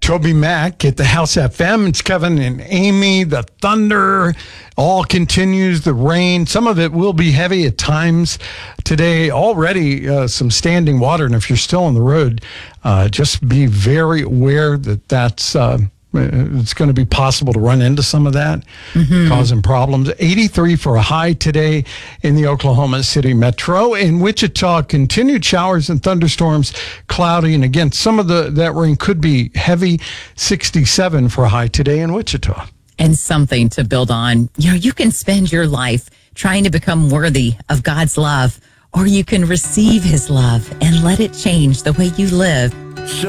Toby Mack at the House FM. It's Kevin and Amy. The thunder all continues. The rain, some of it will be heavy at times today. Already some standing water. And if you're still on the road, just be very aware that it's going to be possible to run into some of that, causing problems. 83 for a high today in the Oklahoma City metro. In Wichita, continued showers and thunderstorms, cloudy. And again, some of that rain could be heavy. 67 for a high today in Wichita. And something to build on. You can spend your life trying to become worthy of God's love, or you can receive his love and let it change the way you live.